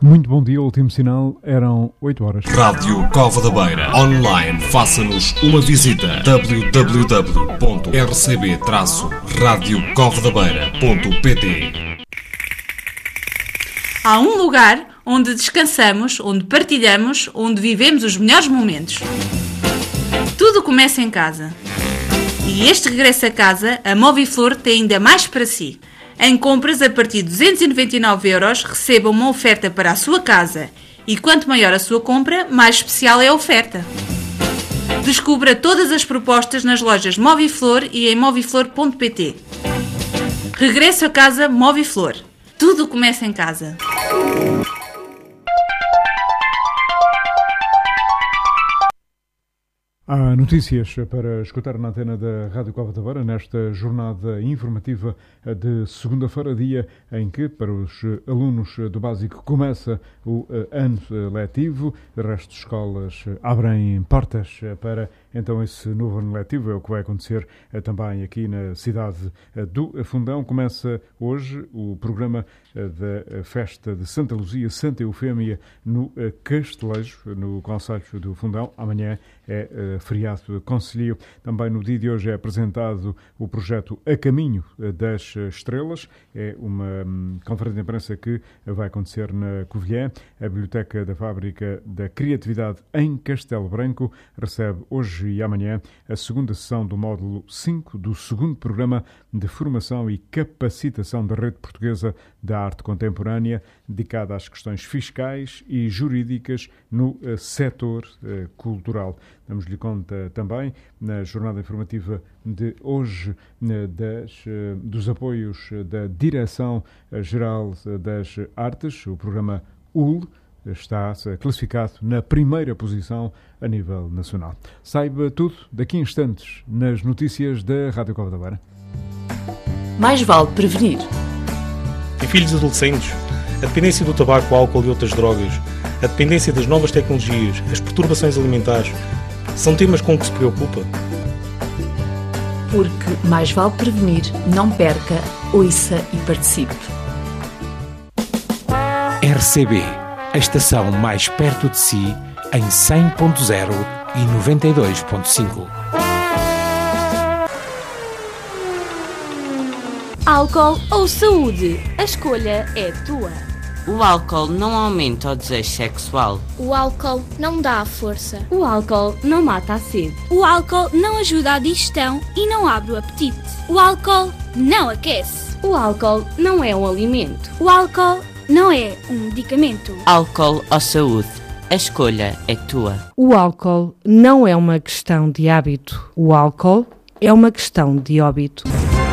Muito bom dia, o último sinal, eram 8 horas. Rádio Cova da Beira. Online, faça-nos uma visita. www.rcb-radiocovadabeira.pt. Há um lugar onde descansamos, onde partilhamos, onde vivemos os melhores momentos. Tudo começa em casa. E este regresso a casa, a Moviflor tem ainda mais para si. Em compras a partir de 299€, receba uma oferta para a sua casa. E quanto maior a sua compra, mais especial é a oferta. Descubra todas as propostas nas lojas Moviflor e em moviflor.pt. Regresso a casa Moviflor. Tudo começa em casa. Há notícias para escutar na antena da Rádio Cova da Beira nesta jornada informativa de segunda-feira, dia em que, para os alunos do básico, começa o ano letivo. O resto de escolas abrem portas para então esse novo ano letivo. É o que vai acontecer também aqui na cidade do Fundão. Começa hoje o programa da festa de Santa Luzia, Santa Eufémia, no Castelejo, no concelho do Fundão. Amanhã é feriado concelhio. Também no dia de hoje é apresentado o projeto A Caminho das Estrelas. É uma conferência de imprensa que vai acontecer na Covilhã. A Biblioteca da Fábrica da Criatividade em Castelo Branco recebe hoje e amanhã a segunda sessão do módulo 5 do segundo programa de formação e capacitação da Rede Portuguesa da Arte Contemporânea, dedicada às questões fiscais e jurídicas no setor cultural. Damos-lhe conta também, na jornada informativa de hoje, dos apoios da Direção-Geral das Artes. O programa UL está classificado na primeira posição a nível nacional. Saiba tudo daqui a instantes nas notícias da Rádio Cova da Beira. Mais vale prevenir. Em filhos adolescentes, a dependência do tabaco, álcool e outras drogas, a dependência das novas tecnologias, as perturbações alimentares, são temas com que se preocupa? Porque mais vale prevenir, não perca, ouça e participe. RCB, a estação mais perto de si, em 100.0 e 92.5. Álcool ou saúde? A escolha é tua. O álcool não aumenta o desejo sexual. O álcool não dá a força. O álcool não mata a sede. O álcool não ajuda a digestão e não abre o apetite. O álcool não aquece. O álcool não é um alimento. O álcool não é um medicamento. Álcool ou saúde? A escolha é tua. O álcool não é uma questão de hábito. O álcool é uma questão de óbito.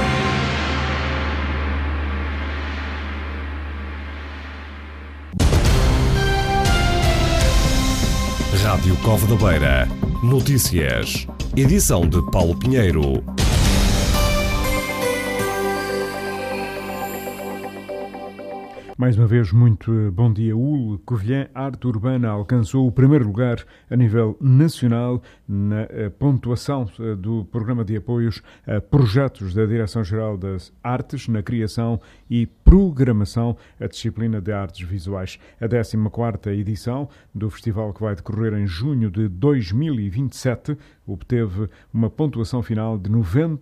Rádio Cova da Beira. Notícias. Edição de Paulo Pinheiro. Mais uma vez, muito bom dia. O Covilhã Arte Urbana alcançou o primeiro lugar a nível nacional na pontuação do programa de apoios a projetos da Direção-Geral das Artes na criação e programação, a disciplina de artes visuais. A 14ª edição do festival, que vai decorrer em junho de 2027, obteve uma pontuação final de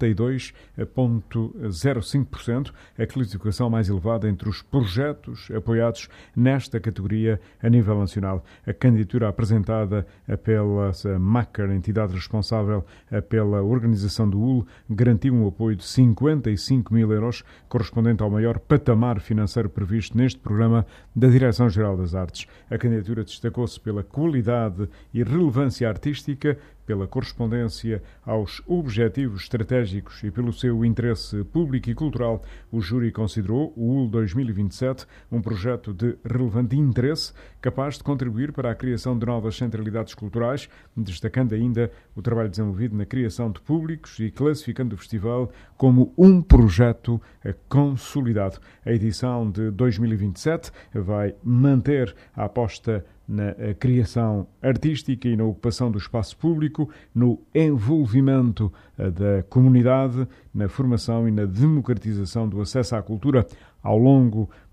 92,05%, a classificação mais elevada entre os projetos apoiados nesta categoria a nível nacional. A candidatura apresentada pela MACAR, entidade responsável pela organização do UL, garantiu um apoio de 55.000€, correspondente ao maior patamar financeiro previsto neste programa da Direção-Geral das Artes. A candidatura destacou-se pela qualidade e relevância artística, pela correspondência aos objetivos estratégicos e pelo seu interesse público e cultural. O júri considerou o UL 2027 um projeto de relevante interesse, capaz de contribuir para a criação de novas centralidades culturais, destacando ainda o trabalho desenvolvido na criação de públicos e classificando o festival como um projeto consolidado. A edição de 2027 vai manter a aposta na criação artística e na ocupação do espaço público, no envolvimento da comunidade, na formação e na democratização do acesso à cultura. Ao longo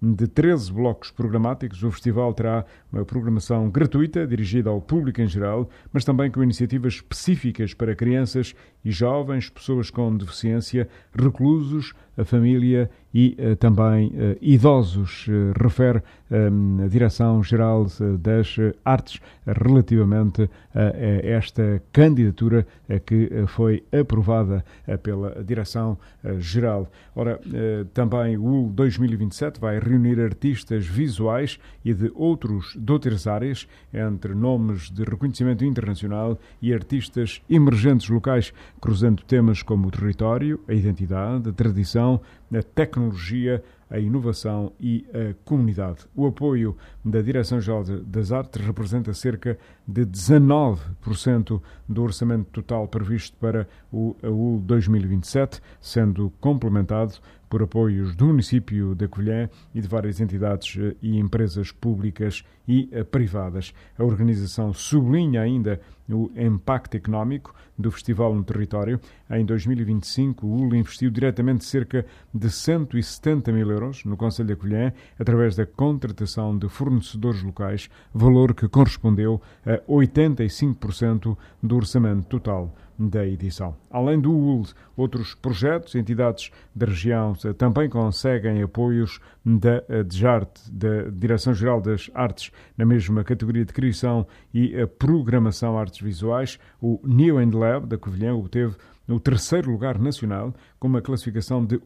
de 13 blocos programáticos. O festival terá uma programação gratuita, dirigida ao público em geral, mas também com iniciativas específicas para crianças e jovens, pessoas com deficiência, reclusos, a família e também idosos, refere a Direção-Geral das Artes relativamente a esta candidatura que foi aprovada pela Direção-Geral. Ora, também o 2027 vai reunir artistas visuais e de outras áreas, entre nomes de reconhecimento internacional e artistas emergentes locais, cruzando temas como o território, a identidade, a tradição, a tecnologia, a inovação e a comunidade. O apoio da Direção-Geral das Artes representa cerca de 19% do orçamento total previsto para o AUL 2027, sendo complementado por apoios do município de Covilhã e de várias entidades e empresas públicas e privadas. A organização sublinha ainda o impacto económico do festival no território. Em 2025, o UL investiu diretamente cerca de 170 mil euros no Concelho de Covilhã, através da contratação de fornecedores locais, valor que correspondeu a 85% do orçamento total da edição. Além do UL, outros projetos, entidades da região também conseguem apoios da DGART, da Direção-Geral das Artes, na mesma categoria de criação e programação artes visuais. O New and Lab da Covilhã obteve no terceiro lugar nacional, com uma classificação de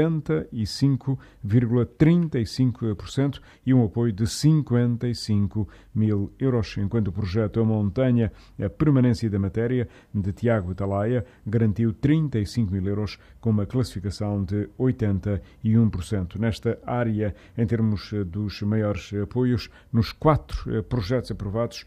85,35% e um apoio de 55 mil euros, enquanto o projeto A Montanha, a Permanência da Matéria, de Tiago Atalaia, garantiu 35 mil euros, com uma classificação de 81%. Nesta área, em termos dos maiores apoios, nos 4 projetos aprovados,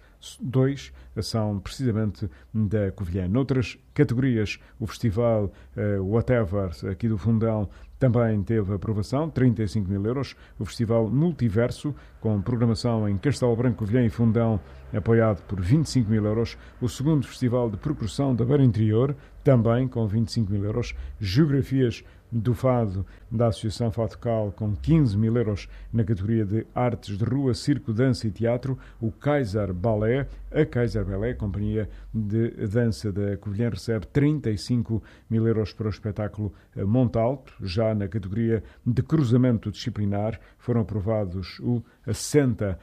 2 são precisamente da Covilhã. Noutras categorias, o festival Whatever, aqui do Fundão, também teve aprovação, 35 mil euros. O festival Multiverso, com programação em Castelo Branco, Covilhã e Fundão, apoiado por 25 mil euros. O segundo festival de percussão da Beira Interior, também com 25 mil euros. Geografias do Fado, da Associação Fadocal, com 15 mil euros na categoria de Artes de Rua, Circo, Dança e Teatro. O Kaiser Ballet, a Kaiser Ballet, companhia de dança da Covilhã, recebe 35 mil euros para o espetáculo Montalto. Já na categoria de cruzamento disciplinar foram aprovados o Assenta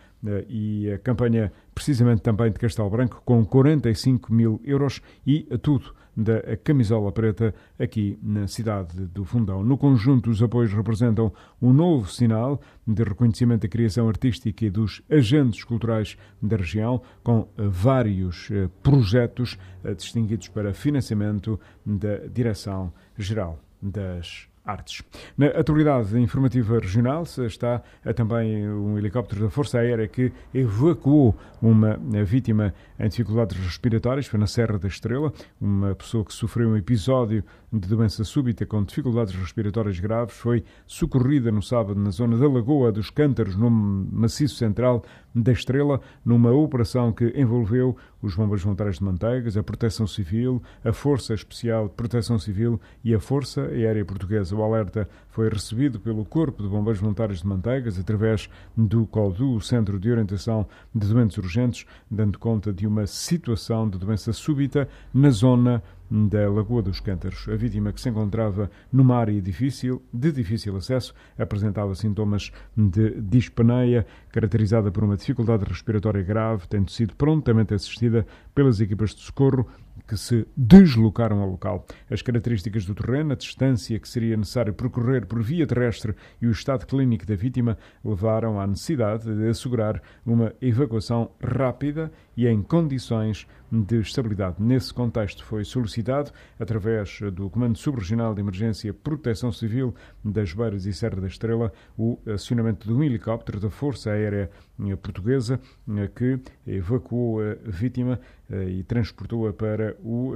e a campanha precisamente também de Castelo Branco, com 45 mil euros e tudo da Camisola Preta aqui na cidade do Fundão. No conjunto, os apoios representam um novo sinal de reconhecimento da criação artística e dos agentes culturais da região, com vários projetos distinguidos para financiamento da Direção-Geral das Artes. Na atualidade informativa regional está também um helicóptero da Força Aérea que evacuou uma vítima em dificuldades respiratórias. Foi na Serra da Estrela, uma pessoa que sofreu um episódio de doença súbita com dificuldades respiratórias graves. Foi socorrida no sábado na zona da Lagoa dos Cântaros, no maciço central da Estrela, numa operação que envolveu os Bombeiros Voluntários de Manteigas, a Proteção Civil, a Força Especial de Proteção Civil e a Força Aérea Portuguesa. O alerta foi recebido pelo Corpo de Bombeiros Voluntários de Manteigas através do CODU, o Centro de Orientação de Doentes Urgentes, dando conta de uma situação de doença súbita na zona da Lagoa dos Cântaros. A vítima, que se encontrava numa área de difícil acesso, apresentava sintomas de dispneia, caracterizada por uma dificuldade respiratória grave, tendo sido prontamente assistida pelas equipas de socorro que se deslocaram ao local. As características do terreno, a distância que seria necessário percorrer por via terrestre e o estado clínico da vítima levaram à necessidade de assegurar uma evacuação rápida e em condições de estabilidade. Nesse contexto foi solicitado, através do Comando Subregional de Emergência Proteção Civil das Beiras e Serra da Estrela, o acionamento de um helicóptero da Força Aérea Portuguesa que evacuou a vítima e transportou-a para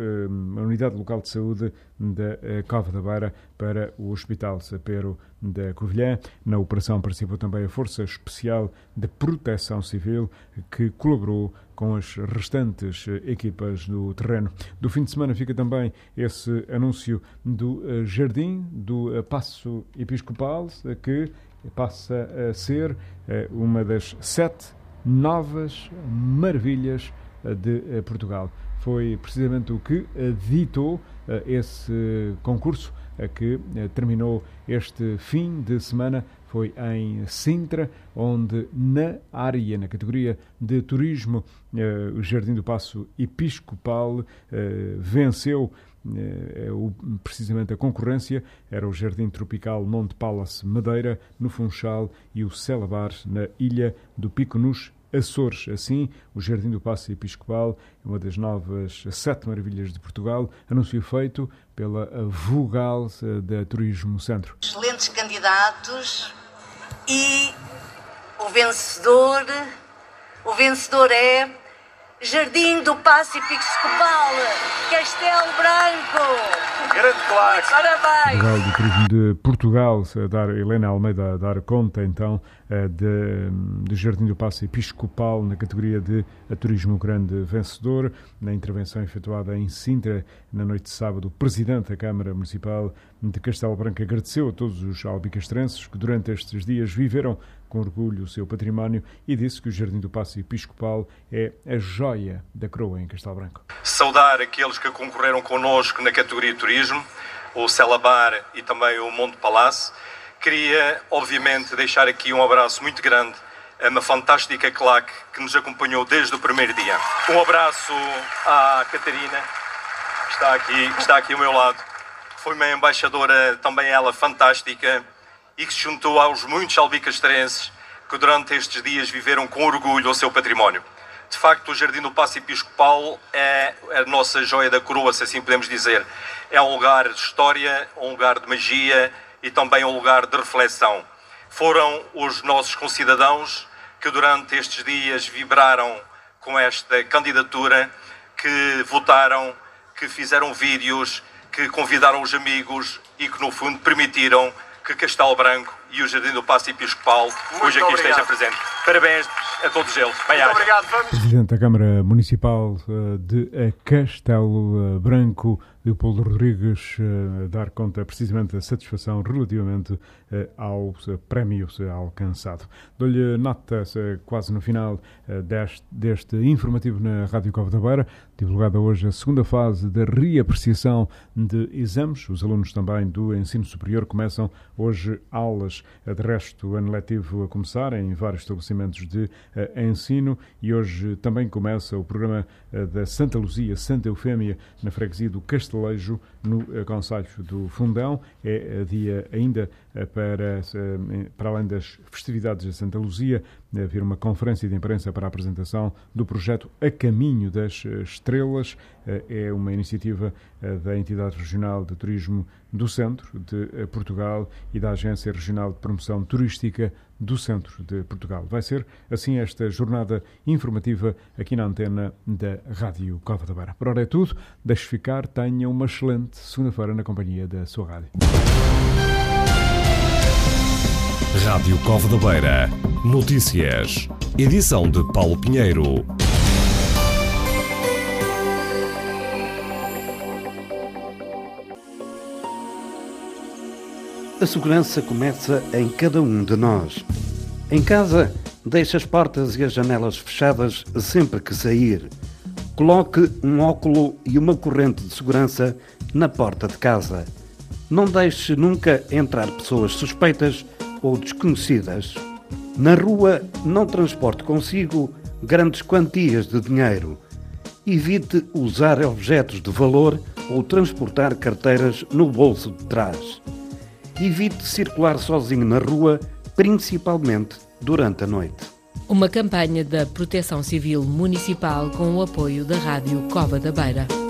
a Unidade Local de Saúde da Cova da Beira para o Hospital Sapero da Covilhã. Na operação participou também a Força Especial de Proteção Civil, que colaborou com as restantes equipas do terreno. Do fim de semana fica também esse anúncio do Jardim do Paço Episcopal, que passa a ser uma das 7 novas maravilhas de Portugal. Foi precisamente o que ditou esse concurso que terminou este fim de semana. Foi em Sintra, onde na categoria de turismo, o Jardim do Paço Episcopal venceu precisamente a concorrência. Era o Jardim Tropical Monte Palace Madeira, no Funchal, e o Celabar, na Ilha do Pico, nos Açores. Assim, o Jardim do Paço Episcopal é uma das novas 7 maravilhas de Portugal, anúncio feito pela Vogal da Turismo Centro. Excelentes candidatos e o vencedor é Jardim do Paço Episcopal, Castelo Branco. Grande claque. Parabéns. Vogal do Turismo de Portugal, Helena Almeida, a dar conta então do Jardim do Paço Episcopal na categoria de Turismo Grande Vencedor. Na intervenção efetuada em Sintra, na noite de sábado, o Presidente da Câmara Municipal de Castelo Branco agradeceu a todos os albicastrenses que durante estes dias viveram com orgulho o seu património e disse que o Jardim do Paço Episcopal é a joia da coroa em Castelo Branco. Saudar aqueles que concorreram connosco na categoria de turismo, o Celabar e também o Monte Palace. Queria, obviamente, deixar aqui um abraço muito grande a uma fantástica claque que nos acompanhou desde o primeiro dia. Um abraço à Catarina, que está aqui ao meu lado. Foi uma embaixadora, também ela, fantástica, e que se juntou aos muitos albicastrenses que durante estes dias viveram com orgulho o seu património. De facto, o Jardim do Paço Episcopal é a nossa joia da coroa, se assim podemos dizer. É um lugar de história, um lugar de magia e também um lugar de reflexão. Foram os nossos concidadãos que durante estes dias vibraram com esta candidatura, que votaram, que fizeram vídeos, que convidaram os amigos e que, no fundo, permitiram que Castelo Branco e o Jardim do Paço Episcopal hoje aqui esteja presente. Parabéns a todos eles. Muito obrigado. Presidente da Câmara Municipal de Castelo Branco, Leopoldo Rodrigues, dar conta precisamente da satisfação relativamente ao prémio alcançado. Dou-lhe nota quase no final deste informativo na Rádio Cova da Beira, divulgada hoje a segunda fase da reapreciação de exames. Os alunos também do ensino superior começam hoje aulas. De resto, o ano letivo a começar em vários estabelecimentos de ensino e hoje também começa o programa da Santa Luzia, Santa Eufémia, na freguesia do Castelejo, no concelho do Fundão. É dia ainda para além das festividades da Santa Luzia, haver uma conferência de imprensa para a apresentação do projeto A Caminho das Estrelas. É uma iniciativa da Entidade Regional de Turismo do Centro de Portugal e da Agência Regional de Promoção Turística do Centro de Portugal. Vai ser assim esta jornada informativa aqui na antena da Rádio Cova da Beira. Por hora é tudo. Deixe ficar. Tenha uma excelente segunda-feira na companhia da sua rádio. Rádio Cova da Beira. Notícias. Edição de Paulo Pinheiro. A segurança começa em cada um de nós. Em casa, deixe as portas e as janelas fechadas sempre que sair. Coloque um óculo e uma corrente de segurança na porta de casa. Não deixe nunca entrar pessoas suspeitas ou desconhecidas. Na rua, não transporte consigo grandes quantias de dinheiro. Evite usar objetos de valor ou transportar carteiras no bolso de trás. Evite circular sozinho na rua, principalmente durante a noite. Uma campanha da Proteção Civil Municipal com o apoio da Rádio Cova da Beira.